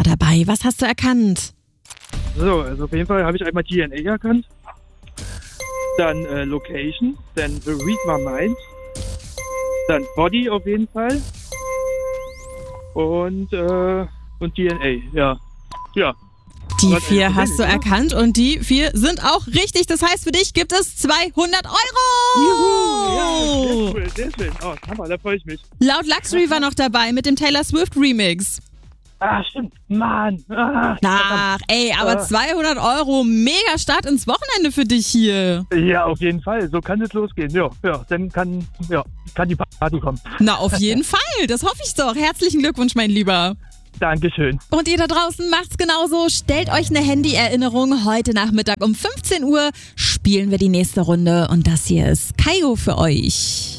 dabei. Was hast du erkannt? So, also auf jeden Fall habe ich einmal DNA erkannt. Dann Location, dann Read My Mind. Dann Body auf jeden Fall. Und DNA, ja. Ja. Die Aber 4 hast du oder? erkannt und die 4 sind auch richtig. Das heißt, für dich gibt es 200 Juhu, ja, Euro. sehr cool, sehr schön. Oh, Hammer, da freue ich mich. Laut Luxury war noch dabei mit dem Taylor Swift Remix. Ah, stimmt. Mann. Ach, ey, aber 200 Euro, mega Start ins Wochenende für dich hier. Ja, auf jeden Fall. So kann es losgehen. Ja, dann kann die Party kommen. Na, auf jeden Fall. Das hoffe ich doch. Herzlichen Glückwunsch, mein Lieber. Dankeschön. Und ihr da draußen macht's genauso. Stellt euch eine Handy-Erinnerung. Heute Nachmittag um 15 Uhr spielen wir die nächste Runde. Und das hier ist Kaio für euch.